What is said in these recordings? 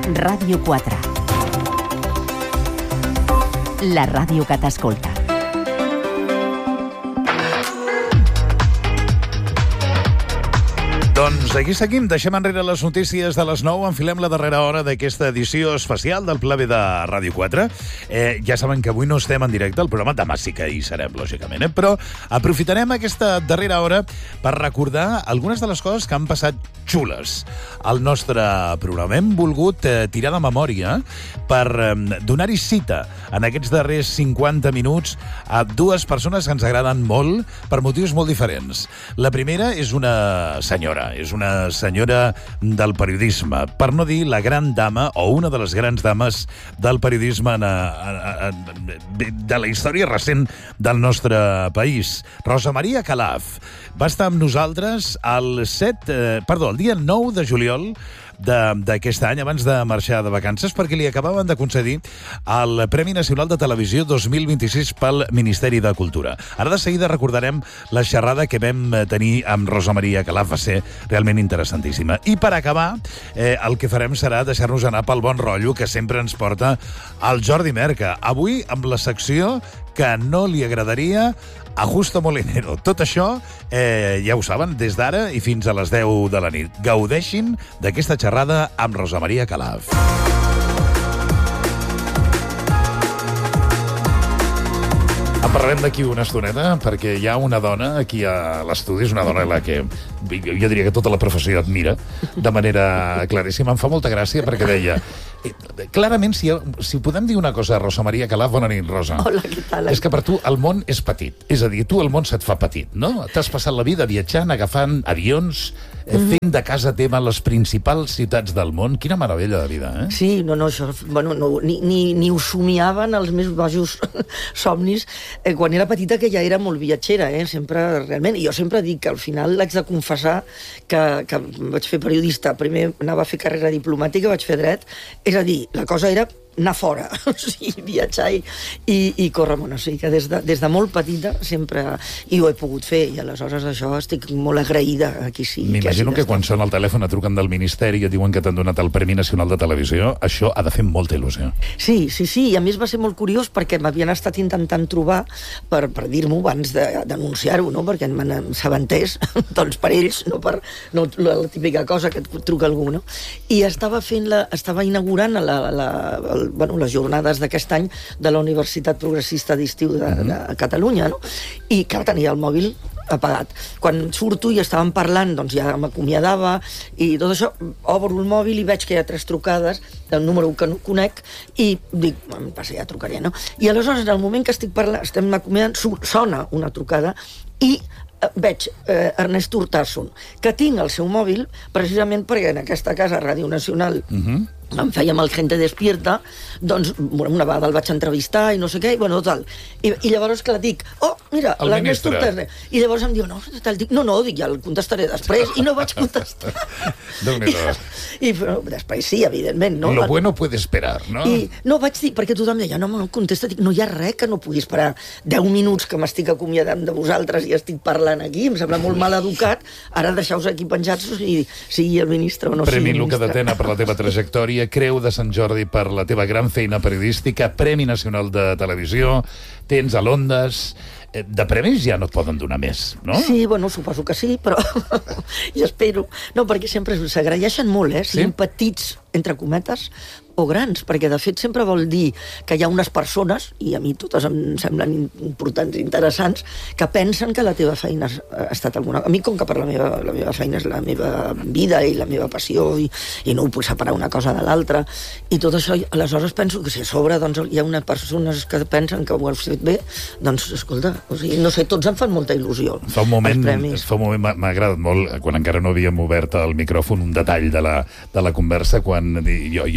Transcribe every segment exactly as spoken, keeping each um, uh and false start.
Ràdio quatre. La ràdio que t'escolta. Doncs aquí seguim, deixem enrere les notícies de les nou, enfilem la darrera hora d'aquesta edició especial del Pla B de Ràdio quatre. Eh, ja saben que avui no estem en directe al programa, demà sí que hi serem, lògicament, eh? Però aprofitarem aquesta darrera hora per recordar algunes de les coses que han passat xules al nostre programa. Hem volgut eh, tirar de memòria per eh, donar-hi cita en aquests darrers cinquanta minuts a dues persones que ens agraden molt per motius molt diferents. La primera és una senyora, és una senyora del periodisme, per no dir la gran dama o una de les grans dames del periodisme en, en, en, de la història recent del nostre país. Rosa Maria Calaf va estar amb nosaltres el set, eh, perdó, el dia nou de juliol d'aquest any, abans de marxar de vacances, perquè li acabaven de concedir el Premi Nacional de Televisió dos mil vint-i-sis pel Ministeri de Cultura. Ara de seguida recordarem la xerrada que vam tenir amb Rosa Maria Calaf, va ser realment interessantíssima. I per acabar, eh, el que farem serà deixar-nos anar pel bon rotllo que sempre ens porta el Jordi Merca. Avui amb la secció que no li agradaria a Justo Molinero. Tot això, eh, ja ho saben, des d'ara i fins a les deu de la nit. Gaudeixin d'aquesta xerrada amb Rosa Maria Calaf. En parlarem d'aquí una estoneta, perquè hi ha una dona aquí a l'estudi, és una dona la que jo diria que tota la professió admira de manera claríssima. Em fa molta gràcia perquè deia... Clarament, si, si podem dir una cosa a Rosa Maria Calaf, bona nit, Rosa. Hola, què tal? És que per tu el món és petit. És a dir, tu el món se't fa petit, no? T'has passat la vida viatjant, agafant avions, mm-hmm. fent de casa teva les principals ciutats del món. Quina meravella de vida, eh? Sí, no, no, això... Bueno, no, ni, ni, ni ho somiaven els més bajos somnis. Eh, quan era petita, que ja era molt viatgera, eh? Sempre, realment. I jo sempre dic que al final l'haig de confessar que, que vaig fer periodista. Primer anava a fer carrera diplomàtica, vaig fer dret. És a dir, la cosa era anar fora, o sigui, viatjar i, i, i córrer món. O sigui que des de, des de molt petita sempre... I ho he pogut fer, i aleshores això estic molt agraïda a qui sí. M'imagino que, que quan sona el telèfon et truquen del Ministeri i et diuen que t'han donat el Premi Nacional de Televisió, això ha de fer molta il·lusió. Sí, sí, sí, i a més va ser molt curiós perquè m'havien estat intentant trobar per, per dir-m'ho abans de denunciar-ho, no? Perquè me n'assabentés, doncs per ells, no per no, la, la típica cosa que et truca algú, no? I estava fent la, estava inaugurant la, la, el bueno, les jornades d'aquest any de la Universitat Progressista d'Estiu de, de Catalunya, no? I, clar, tenia el mòbil apagat. Quan surto i estàvem parlant, doncs ja m'acomiadava i tot això, obro el mòbil i veig que hi ha tres trucades del número que no conec i dic, em passa, ja trucaré, no? I aleshores, en el moment que estic parlant, estem acomiadant, sona una trucada i veig eh, Ernest Urtasun, que tinc el seu mòbil precisament perquè en aquesta casa, Ràdio Nacional, uh-huh. em fèiem el Gente Despierta, doncs una vegada el vaig entrevistar i no sé què, i bueno, tal. I, i llavors, clar, dic, oh, mira, l'Ernest Urtasun. I llavors em diu, no, tal, dic, no, no, dic, ja el contestaré després, i no vaig contestar. Déu-n'hi-do. I, però, després sí, evidentment, no? Lo bueno puede esperar, no? I no vaig dir, perquè tothom deia, no, no contesta, dic, no hi ha res que no pugui esperar deu minuts que m'estic acomiadant de vosaltres i estic parlant aquí, em sembla molt mal educat, ara deixeu-vos aquí penjats i sigui el ministre o no sigui Premi el Luca ministre. d'Atena per la teva trajectòria, Creu de Sant Jordi per la teva gran feina periodística, Premi Nacional de Televisió, tens a l'Ondes... De premis ja no et poden donar més, no? Sí, bueno, suposo que sí, però jo espero. No, perquè sempre s'agraeixen molt, eh? Siguin sí? petits, entre cometes, o grans, perquè de fet sempre vol dir que hi ha unes persones, i a mi totes em semblen importants i interessants, que pensen que la teva feina ha estat alguna... A mi, com que per la meva, la meva feina és la meva vida i la meva passió, i, i no ho puc separar una cosa de l'altra, i tot això, aleshores penso que si a sobre doncs, hi ha unes persones que pensen que ho has fet bé, doncs, escolta, o sigui, no sé, tots em fan molta il·lusió. Fa un moment, fa un moment m'ha agradat molt, quan encara no havíem obert el micròfon, un detall de la, de la conversa, quan jo, jo li estava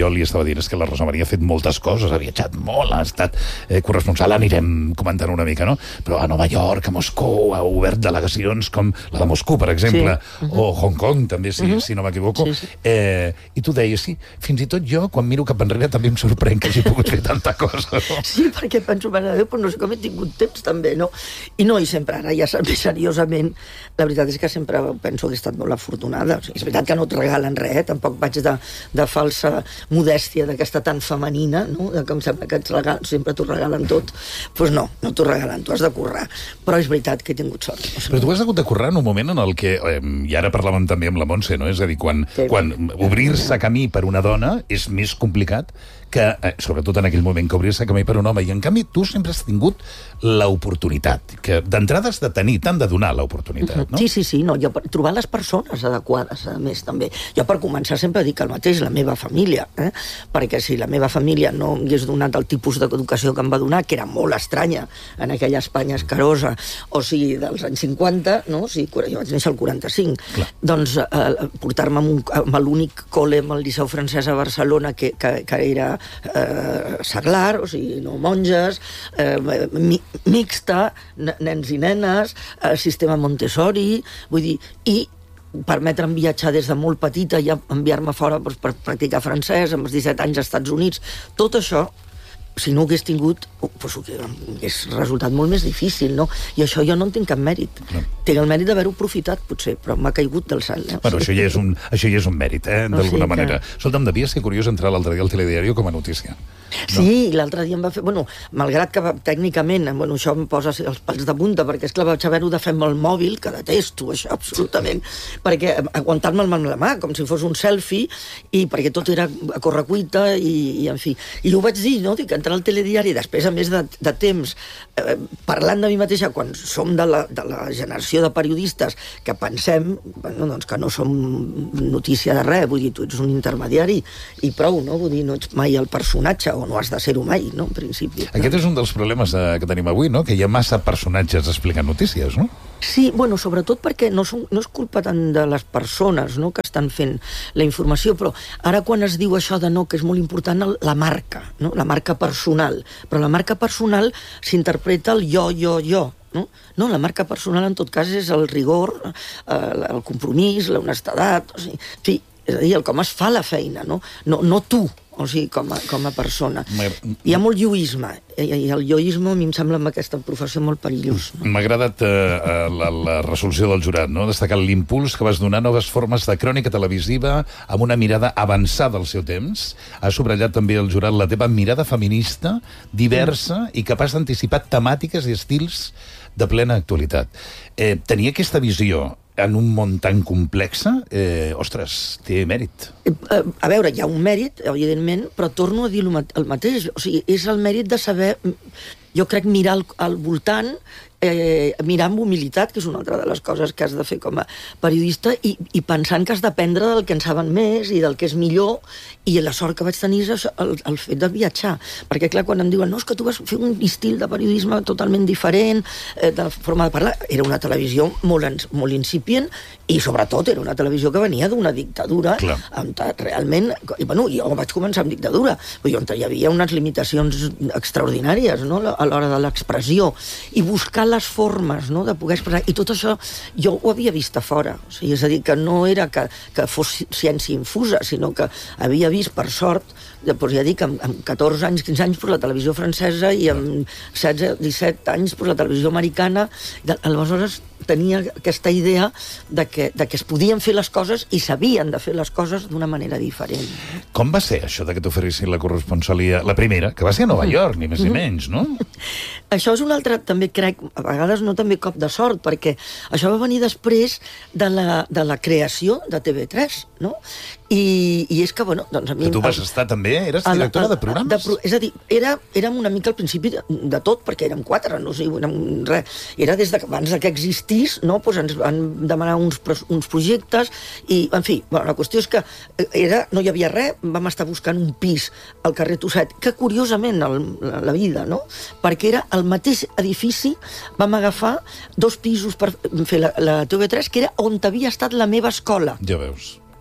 dient és que la Rosa Maria ha fet moltes coses, ha viatjat molt, ha estat eh, corresponsal, anirem comentant una mica, no? Però a Nova York, a Moscou, ha obert delegacions com la de Moscou, per exemple, sí. uh -huh. o Hong Kong, també, si, uh -huh. si no m'equivoco. Sí, sí. Eh, I tu deies, sí, fins i tot jo, quan miro cap enrere, també em sorprèn que hagi pogut fer tanta cosa. No? Sí, perquè penso, mare de Déu, però no sé com he tingut temps, també, no? I no, i sempre, ara ja més seriosament, la veritat és que sempre penso que he estat molt afortunada. O sigui, és veritat que no et regalen res, tampoc vaig de, de falsa modèstia d'aquesta tan femenina, no? De que em sembla que et regalen, sempre t'ho regalen tot. Doncs pues no, no t'ho regalen, tu has de currar. Però és veritat que he tingut sort. O sigui, però tu has hagut de currar en un moment en el que, eh, i ara parlàvem també amb la Montse, no? És a dir, quan, sí. quan obrir-se camí per una dona és més complicat que, eh, sobretot en aquell moment, que obrir-se camí per un home. I en canvi tu sempre has tingut l'oportunitat, que d'entrada has de tenir, t'han de donar l'oportunitat, no? Sí, sí, sí, no, jo per trobar les persones adequades, a més, també. Jo per començar sempre dic el mateix, la meva família, eh? Perquè si la meva família no hagués donat el tipus d'educació que em va donar, que era molt estranya en aquella Espanya escarosa, o sigui, dels anys cinquanta, no? O sigui, jo vaig néixer al quaranta-cinc, clar. Doncs eh, portar-me amb, un, amb l'únic col·le, amb el Liceu Francès a Barcelona, que, que, que era eh, seglar, o sigui, no monges, eh, mi, mixta, nens i nenes, eh, sistema Montessori, vull dir, i permetre'm viatjar des de molt petita i enviar-me fora doncs, per practicar francès, amb els disset anys als Estats Units, tot això, si no ho hagués tingut, doncs, hagués resultat molt més difícil, no? I això jo no en tinc cap mèrit. No. Tinc el mèrit d'haver-ho aprofitat, potser, però m'ha caigut del cel. Eh? Bueno, això ja és un, això ja és un mèrit, eh? D'alguna o sigui manera. Que... Escolta'm, devia ser curiós entrar l'altre dia al Telediario com a notícia. No? Sí, l'altre dia em va fer... Bueno, malgrat que tècnicament, bueno, això em posa els pals de punta, perquè és que vaig haver-ho de fer amb el mòbil, que detesto això, absolutament, perquè aguantar-me amb la mà, com si fos un selfie, i perquè tot era a correcuita, i, i en fi. I ho vaig dir, no? Dic, entrar al Telediari, després, a més de, de temps, eh, parlant de mi mateixa, quan som de la, de la generació de periodistes que pensem, bueno, doncs que no som notícia de res, vull dir, tu ets un intermediari, i prou, no? Vull dir, no ets mai el personatge, o no has de ser-ho mai, no?, en principi. Aquest és un dels problemes eh, que tenim avui, no?, que hi ha massa personatges explicant notícies, no? Sí, bueno, sobretot perquè no, són, no és culpa tant de les persones, no?, que estan fent la informació, però ara quan es diu això de no, que és molt important la marca, no?, la marca personal, però la marca personal s'interpreta el jo, jo, jo, no? No, la marca personal en tot cas és el rigor, eh, el compromís, l'honestedat, o sigui, en fi, és a dir, el com es fa la feina, no, no, no tu, o sigui, com a, com a persona. Hi ha molt lluïsme, i el lluïsme a mi em sembla amb aquesta professió molt perillós. No? M'ha agradat eh, la, la resolució del jurat, no? Destacar l'impuls que vas donar a noves formes de crònica televisiva amb una mirada avançada al seu temps. Ha subratllat també el jurat la teva mirada feminista, diversa mm. i capaç d'anticipar temàtiques i estils de plena actualitat. Eh, tenia aquesta visió en un món tan complex, eh, ostres, té mèrit. A veure, hi ha un mèrit, evidentment, però torno a dir el mateix. O sigui, és el mèrit de saber, jo crec, mirar al, al voltant, eh, mirar amb humilitat, que és una altra de les coses que has de fer com a periodista, i, i pensant que has d'aprendre del que en saben més i del que és millor, i la sort que vaig tenir és això, el, el fet de viatjar. Perquè, clar, quan em diuen no, és que tu vas fer un estil de periodisme totalment diferent, eh, de forma de parlar, era una televisió molt, molt incipient, i sobretot era una televisió que venia d'una dictadura, clar. On realment, i bueno, jo vaig començar amb dictadura, on hi havia unes limitacions extraordinàries, no?, a l'hora de l'expressió, i buscar les formes, no?, de poder expressar, i tot això jo ho havia vist a fora, o sigui, és a dir, que no era que, que fos ciència infusa, sinó que havia vist, per sort, doncs ja dic, amb, amb catorze anys, quinze anys, per la televisió francesa, i amb setze, disset anys, per la televisió americana. Aleshores tenia aquesta idea de que, de que es podien fer les coses i s'havien de fer les coses d'una manera diferent. Com va ser això de que t'oferissin la corresponsalia, la primera, que va ser a Nova York, ni més ni menys, no? Això és un altre, també crec, a vegades no també cop de sort, perquè això va venir després de la, de la creació de T V tres, no? I, i és que, bueno, doncs a mi... Que tu vas estar també, eres directora el, el, de programes? De, és a dir, era, érem una mica al principi de, de tot, perquè érem quatre, no sé, érem res. Era des de, abans de que existís, no? Pues ens van demanar uns, uns projectes, i, en fi, bueno, la qüestió és que era, no hi havia res, vam estar buscant un pis al carrer Tosset, que curiosament, el, la, la vida, no? Perquè era el mateix edifici, vam agafar dos pisos per fer la, la T V tres, que era on havia estat la meva escola. Ja veus.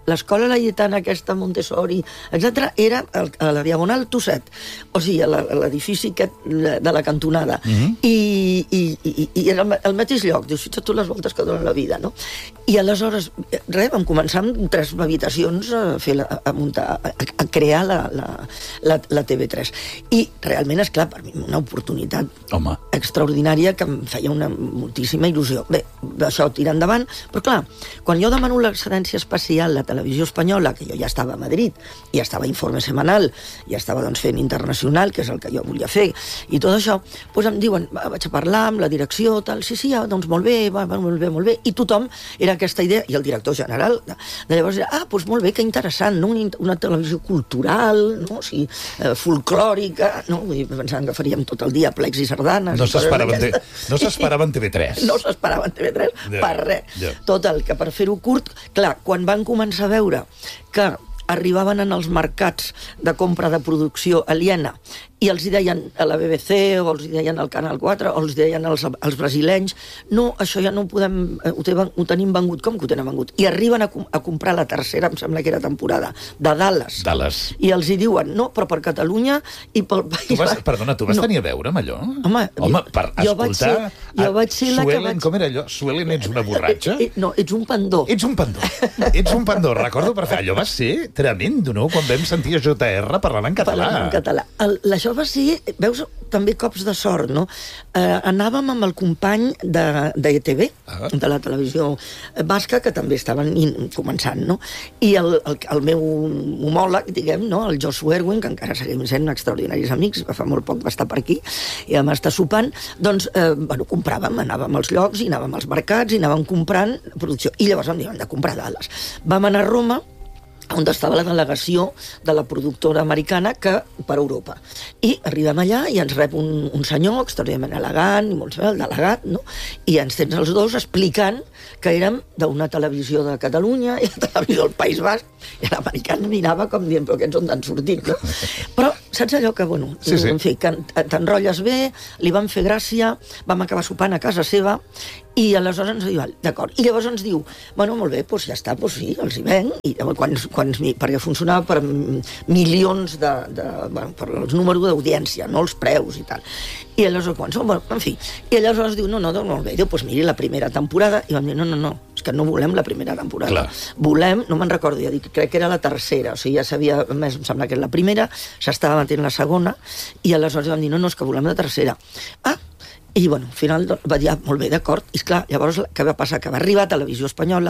l'escola Laietana, aquesta Montessori, etcètera, era a la Diagonal Tusset, o sigui, a l'edifici de la cantonada. Mm-hmm. I, i, i, i era al mateix lloc, dius, fixa't tu les voltes que dona la vida, no? I aleshores, res, vam començar amb tres habitacions a, fer la, a muntar, a, a crear la, la, la, la T V tres. I realment, esclar, per mi una oportunitat Home. extraordinària que em feia una moltíssima il·lusió. Bé, això tira endavant, però clar, quan jo demano l'excedència especial a la televisió espanyola, que jo ja estava a Madrid, ja estava Informe Semanal, ja estava doncs, fent Internacional, que és el que jo volia fer, i tot això, doncs em diuen, va, vaig a parlar amb la direcció, tal, sí, sí, doncs molt bé, va, va, molt bé, molt bé, i tothom era aquesta idea, i el director general de, de llavors era, ah, doncs molt bé, que interessant, no? una, una televisió cultural, no? O sigui, eh, folclòrica, no? Vull dir, pensant que faríem tot el dia plecs i sardanes. No s'esperaven no s'esperaven T V tres. No s'esperaven T V tres, yeah, per res. Yeah. Total, que per fer-ho curt, clar, quan van començar a veure que arribaven en els mercats de compra de producció aliena i els hi deien a la B B C o els hi deien al Canal quatre o els deien als, als brasilenys, no, això ja no ho podem, ho, te, ho tenim vengut. Com que ho tenen vengut? I arriben a, a comprar la tercera, em sembla que era temporada, de Dallas. Dallas. I els hi diuen, no, però per Catalunya i pel País tu vas, Perdona, tu vas no. tenir a veure amb allò? Home, Home per jo escoltar... Vaig ser, jo vaig ser la Suelen, que vaig... com era allò? Suelen, ets una borratxa? No, ets un pandó. Ets un pandó. Ets un pandó. Recordo perfecte. Allò va ser tremendo, no? Quan vam sentir a J R parlant en català. Parlant en català. El, això va ser... Veus, també cops de sort, no? Eh, anàvem amb el company de, de E T V, ah. de la televisió basca, que també estaven in, començant, no? I el, el, el meu homòleg, diguem, no? El Josu Erwin, que encara seguim sent extraordinaris amics, fa molt poc va estar per aquí, i vam estar sopant, doncs, eh, bueno, compràvem, anàvem als llocs, i anàvem als mercats, i anàvem comprant producció. I llavors vam dir, hem de comprar Dallas. Vam anar a Roma, on estava la delegació de la productora americana que per Europa. I arribem allà i ens rep un, un senyor extraordinàriament elegant, i molt bé, el delegat, no? I ens tens els dos explicant que érem d'una televisió de Catalunya i la televisió del País Basc, i l'americà mirava com dient, però aquests on t'han sortit, no? Però saps allò que, bueno, sí, sí. en fi, que t'enrotlles bé, li vam fer gràcia, vam acabar sopant a casa seva, i aleshores ens diu, d'acord, i llavors ens diu, bueno, molt bé, doncs ja està, doncs sí, els hi venc, i quants, quants, perquè funcionava per milions de, de bueno, per els números d'audiència, no els preus i tal. I aleshores, quan som, bueno, en fi, i aleshores diu, no, no, doncs molt bé, diu, doncs miri la primera temporada, i vam dir, no, no, no, és que no volem la primera temporada. Clar. Volem, no me'n recordo, ja dic, crec que era la tercera, o sigui, ja s'havia, més em sembla que era la primera, s'estava batent la segona, i aleshores vam dir, no, no, és que volem la tercera. Ah, i, bueno, al final va dir, ah, molt bé, d'acord. I, esclar, llavors, què va passar? Que va arribar a Televisió Espanyola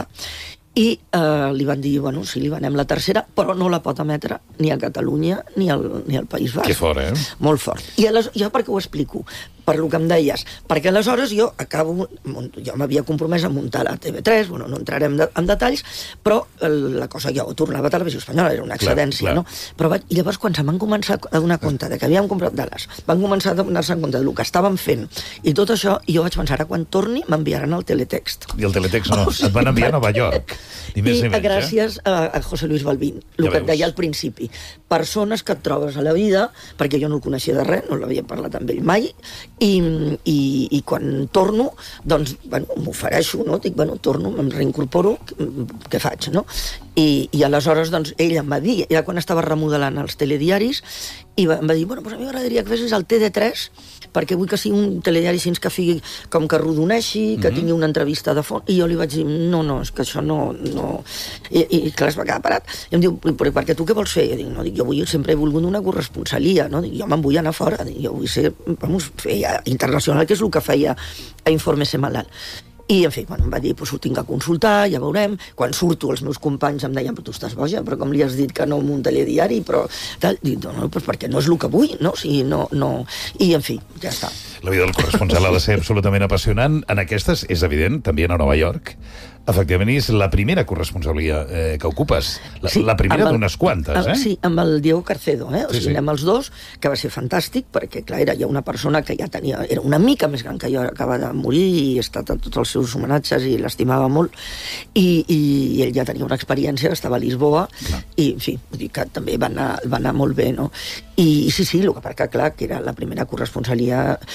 i eh, li van dir, bueno, sí, li venem la tercera, però no la pot emetre ni a Catalunya ni al, ni al País Basc. Que fort, eh? Molt fort. I aleshores, jo per què ho explico? Per lo que em deies. Perquè aleshores jo acabo... Jo m'havia compromès a muntar la T V tres, bueno, no entrarem de, en detalls, però la cosa, jo tornava a Televisió Espanyola, era una excedència, clar, clar. no? Però vaig, i llavors, quan se van començar a donar compte de que havíem comprat Dallas, van començar a donar-se compte del que estàvem fent, i tot això, i jo vaig pensar, ara quan torni m'enviaran el teletext. I el teletext no, oh, sí, et van enviar a Nova York. I, més I, i menys, gràcies eh? a, a José Luis Balbín, el ja que et deia al principi. Persones que et trobes a la vida, perquè jo no el coneixia de res, no l'havia parlat amb ell mai, i, i, i quan torno, doncs, bueno, m'ofereixo, no? Dic, bueno, torno, em reincorporo, què faig, no? I, i aleshores, doncs, ell em va dir, ja quan estava remodelant els telediaris, i va, em va dir, bueno, doncs a mi m'agradaria que fessis el T D tres, perquè vull que sigui un telediari així que sigui, com que rodoneixi, que mm-hmm. tingui una entrevista de fons, i jo li vaig dir, no, no, és que això no... no... I, i clar, es va quedar parat. I em diu, però perquè tu què vols fer? Jo dic, no, dic, jo vull, sempre he volgut una corresponsalia, no? Dic, jo me'n vull anar fora, dic, jo vull ser, vamos, feia internacional, que és el que feia a Informe Semanal. I, en fi, bueno, em va dir, doncs ho tinc a consultar, ja veurem. Quan surto, els meus companys em deien, però tu estàs boja, però com li has dit que no amb un telediari, però... Tal. Dic, no, no, doncs perquè no és el que vull, no? O sigui, no, no... I, en fi, ja està. La vida del corresponsal ha de ser absolutament apassionant. En aquestes, és evident, també a Nova York, efectivament, és la primera corresponsalia eh, que ocupes. La, sí, la primera d'unes quantes, el, eh? Sí, amb el Diego Carcedo, eh? O sí, sigui, sí. anem els dos, que va ser fantàstic, perquè, clar, era ja una persona que ja tenia... Era una mica més gran que jo, acaba de morir, i ha estat a tots els seus homenatges, i l'estimava molt, i, i, i ell ja tenia una experiència, estava a Lisboa, clar. I, en fi, vull dir que també va anar, va anar molt bé, no? I, i sí, sí, el que perquè, clar, que era la primera corresponsalia...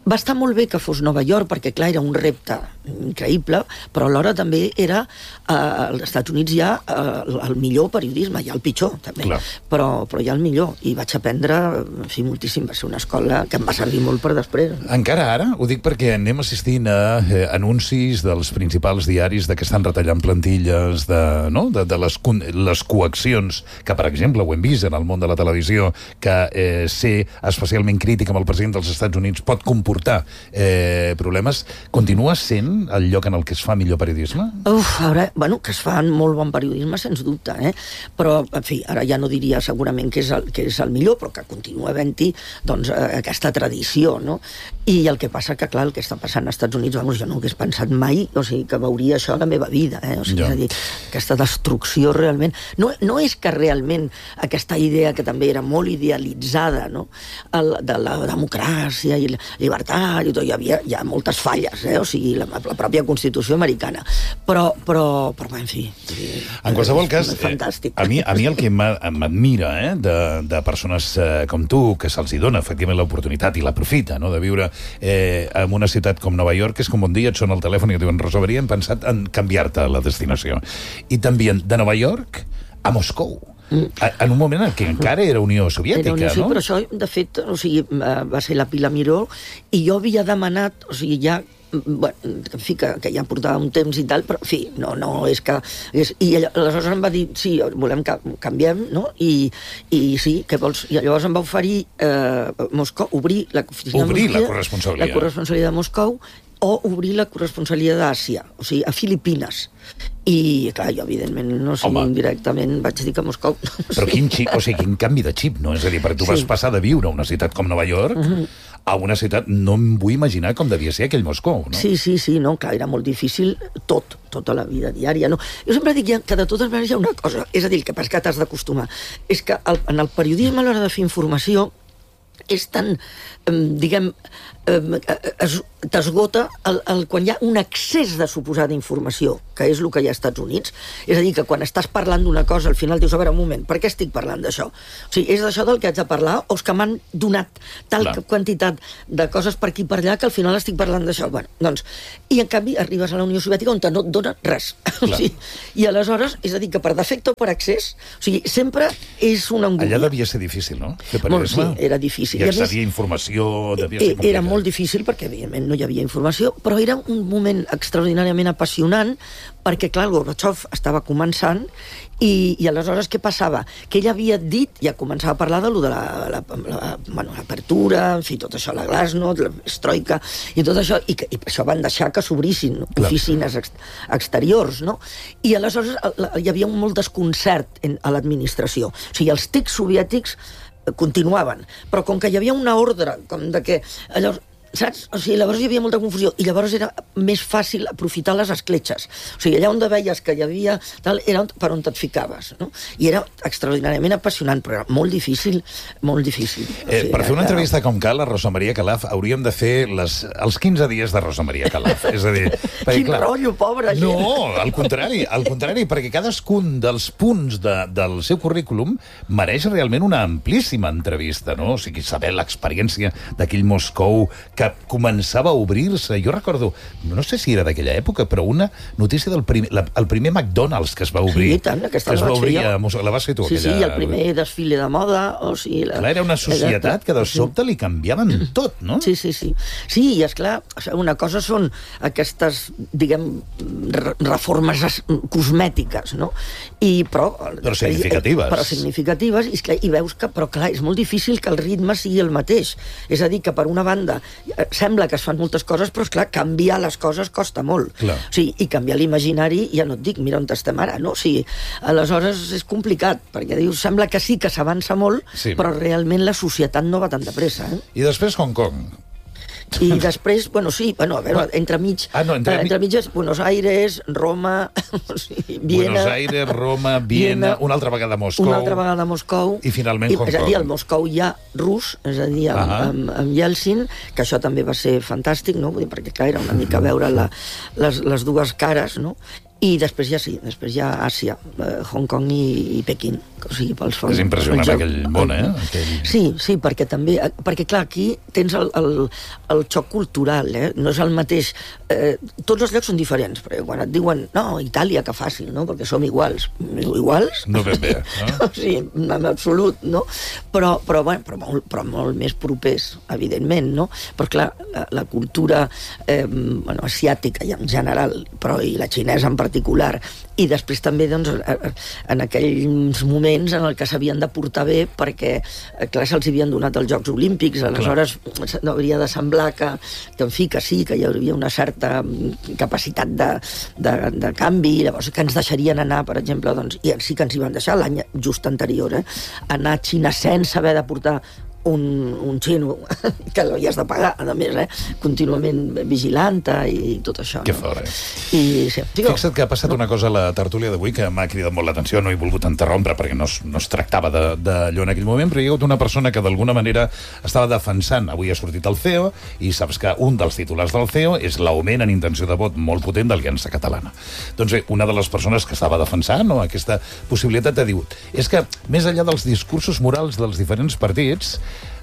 va estar molt bé que fos Nova York, perquè, clar, era un repte increïble, però alhora també era, eh, als Estats Units hi ha eh, el millor periodisme, hi ha el pitjor, també, però, però hi ha el millor, i vaig aprendre, en fi, moltíssim, va ser una escola que em va servir molt per després. Encara ara, ho dic perquè anem assistint a eh, anuncis dels principals diaris de que estan retallant plantilles, de, no? de, de les, les coaccions, que, per exemple, ho hem vist en el món de la televisió, que eh, ser especialment crític amb el president dels Estats Units pot comportar eh, problemes. Continua sent el lloc en el que es fa millor periodisme? Uf, ara, bueno, que es fa molt bon periodisme, sens dubte, eh? Però, en fi, ara ja no diria segurament que és el, que és el millor, però que continua havent-hi, doncs, eh, aquesta tradició, no? I el que passa que, clar, el que està passant als Estats Units, vamos, jo no hagués pensat mai, o sigui, que veuria això a la meva vida, eh? O sigui, ja. És a dir, aquesta destrucció realment... No, no és que realment aquesta idea que també era molt idealitzada, no? El, de la democràcia i la llibertat i tot, hi havia hi ha moltes falles, eh? O sigui, la, la pròpia Constitució americana. Però, però, però en fi... En qualsevol cas, fantàstic. Eh, a, mi, a mi el que m'admira eh, de, de persones eh, com tu, que se'ls hi dona efectivament l'oportunitat i l'aprofita, no?, de viure eh, en una ciutat com Nova York, és com un dia et sona el telèfon i et diuen Rosa Maria, hem pensat en canviar-te la destinació. I també de Nova York a Moscou. En un moment en què encara era Unió Soviètica, Unió, sí, no? Però això, de fet, o sigui, va ser la Pilar Miró, i jo havia demanat, o sigui, ja... Bueno, en fi, que, que ja portava un temps i tal, però, en fi, no, no, és que... És, I aleshores em va dir, sí, volem que canviem, no? I, i sí, què vols? I llavors em va oferir eh, Moscou, obrir la Obrir la corresponsabilitat. La corresponsabilitat de Moscou, o obrir la corresponsabilitat d'Àsia, o sigui, a Filipines. I, clar, jo, evidentment, no sé, Home. indirectament vaig dir que Moscou... No Però sé. quin, xip, o sigui, quin canvi de xip, no? És a dir, perquè tu sí. vas passar de viure a una citat com Nova York uh-huh. a una ciutat... No em vull imaginar com devia ser aquell Moscou, no? Sí, sí, sí, no, clar, era molt difícil tot, tota la vida diària, no? Jo sempre dic que de totes maneres hi ha una cosa, és a dir, que pas que t'has d'acostumar, és que el, en el periodisme a l'hora de fer informació és tan, diguem, t'esgota el, el, quan hi ha un excés de suposada informació, que és el que hi ha als Estats Units. És a dir, que quan estàs parlant d'una cosa, al final dius, a veure, un moment, per què estic parlant d'això? O sigui, és d'això del que haig de parlar, o és que m'han donat tal Clar. quantitat de coses per aquí i per allà que al final estic parlant d'això. Bueno, doncs, i en canvi arribes a la Unió Soviètica on no et dona res. O sigui, I aleshores, és a dir, que per defecte o per excés, o sigui, sempre és una angúnia. Allà devia ser difícil, no? Molt, sí, era difícil. I accedir a informació devia ser complicat. Era molt difícil perquè, evidentment, no hi havia informació, però era un moment extraordinàriament apassionant perquè, clar, el Gorbachev estava començant i, i aleshores què passava? Que ell havia dit, ja començava a parlar de lo de la, la, la, bueno, l'apertura, en fi, tot això, la glasnost, la estroika, i tot això, i, que, i això van deixar que s'obrissin oficines ex, exteriors, no? I aleshores hi havia un molt desconcert en, a l'administració. O sigui, els tics soviètics continuaven, però com que hi havia una ordre, com de que... Llavors, saps? O sigui, llavors hi havia molta confusió i llavors era més fàcil aprofitar les escletxes. O sigui, allà on veies que hi havia tal, era per on et ficaves, no? I era extraordinàriament apassionant, però era molt difícil, molt difícil. O sigui, eh, per fer una que... entrevista com cal a Rosa Maria Calaf hauríem de fer les, els quinze dies de Rosa Maria Calaf. És a dir, perquè, quin clar, rotllo, pobra gent. No, al contrari, al contrari, perquè cadascun dels punts de, del seu currículum mereix realment una amplíssima entrevista, no? O sigui, saber l'experiència d'aquell Moscou que començava a obrir-se. Jo recordo, no sé si era d'aquella època, però una notícia del primer, la, el primer McDonald's que es va obrir. Sí, tant, aquesta que es la va vaig obrir fer jo. A Moscou. La vas fer tu, sí, aquella... Sí, i el primer desfile de moda, o sigui... La... Clar, era una societat que de sobte li canviaven tot, no? Sí, sí, sí. Sí, i esclar, una cosa són aquestes, diguem, reformes cosmètiques, no? I, però... Però significatives. Però significatives, i, esclar, i veus que, però clar, és molt difícil que el ritme sigui el mateix. És a dir, que per una banda sembla que es fan moltes coses, però, esclar, canviar les coses costa molt. Clar. O sigui, i canviar l'imaginari, ja no et dic, mira on estem ara, no? O sigui, aleshores és complicat, perquè dius, sembla que sí que s'avança molt, sí. Però realment la societat no va tan de pressa. Eh? I després Hong Kong. I després, bueno, sí, bueno, a veure, entremig, ah, no, entre... eh, entremig és Buenos Aires, Roma, o sigui, Viena... Buenos Aires, Roma, Viena, Viena, una altra vegada Moscou... Una altra vegada Moscou... I finalment Hong Kong. És a dir, el Moscou ja rus, és a dir, amb, uh-huh. amb, amb Yeltsin, que això també va ser fantàstic, no? Vull dir, perquè, clar, era una mica veure la, les, les dues cares, no? I després ja sí, després ja Àsia, eh, Hong Kong i, i Pequín, o sigui, pels fons. És impressionant el, aquell món, eh? Aquell... Sí, sí, perquè també, perquè clar, aquí tens el, el, el xoc cultural, eh? No és el mateix, eh, tots els llocs són diferents, perquè quan et diuen, no, Itàlia, que fàcil, no?, perquè som iguals, iguals? No ben bé, no? Sí, en absolut, no? Però, però, bueno, però, molt, però molt més propers, evidentment, no? Però clar, la, la cultura eh, bueno, asiàtica i en general, però i la xinesa en particular, i després també doncs, en aquells moments en el que s'havien de portar bé perquè, clar, se'ls havien donat els Jocs Olímpics, aleshores clar. No hauria de semblar que, que, en fi, que sí, que hi hauria una certa capacitat de, de, de canvi, llavors que ens deixarien anar, per exemple, doncs, i sí que ens hi van deixar l'any just anterior, eh, anar a Xina sense haver de portar un, un xino que l'havies de pagar, a més, eh? Contínuament vigilant-te i tot això. Que fort, eh? I, sí, digo, Fixa't que ha passat no. una cosa a la tertúlia d'avui que m'ha cridat molt l'atenció, no he volgut interrompre perquè no es, no es tractava d'allò en aquell moment, però hi ha hagut una persona que d'alguna manera estava defensant, avui ha sortit el C E O, i saps que un dels titulars del C E O és l'augment en intenció de vot molt potent d'Aliança Catalana. Doncs bé, una de les persones que estava defensant no, aquesta possibilitat ha dit, és que més enllà dels discursos morals dels diferents partits,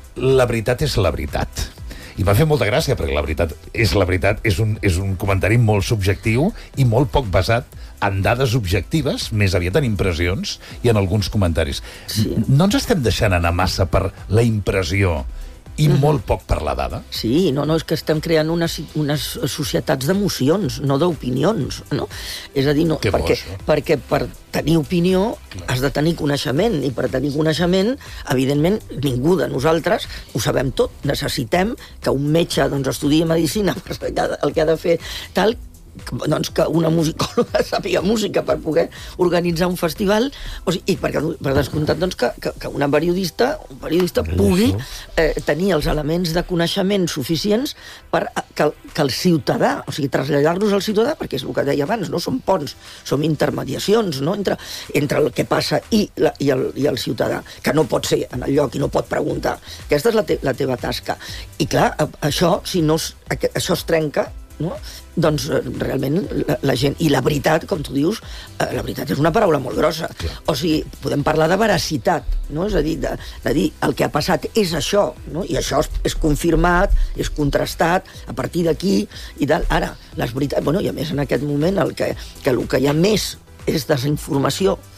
la veritat és la veritat. I m'ha fet molta gràcia, perquè la veritat és la veritat, és un, és un comentari molt subjectiu i molt poc basat en dades objectives, més aviat en impressions i en alguns comentaris. Sí. No ens estem deixant anar massa per la impressió i mm-hmm. molt poc per la dada? Sí, no, no, és que estem creant unes, unes societats d'emocions, no d'opinions, no? És a dir, no, que perquè, bo, perquè per tenir opinió Clar. Has de tenir coneixement, i per tenir coneixement, evidentment, ningú de nosaltres ho sabem tot. Necessitem que un metge doncs, estudi medicina, el que ha de fer tal, doncs que una musicòloga sàpiga música per poder organitzar un festival, o sigui, i per, per descomptat doncs, que, que, que una periodista, un periodista pugui eh, tenir els elements de coneixement suficients per que, que el ciutadà, o sigui, traslladar-los al ciutadà, perquè és el que deia abans, no som ponts, som intermediacions, no?, entre, entre el que passa i, la, i, el, i el ciutadà, que no pot ser en el lloc i no pot preguntar. Aquesta és la, te, la teva tasca. I clar, això, si no es, això es trenca, no? Doncs realment la, la gent, i la veritat, com tu dius, eh, la veritat és una paraula molt grossa. Clar. O sigui, podem parlar de veracitat, no? És a dir, de, de dir el que ha passat és això, no? I això és, és confirmat, és contrastat a partir d'aquí i tal. Ara, les veritats, bueno, i a més en aquest moment el que, que el que hi ha més és desinformació,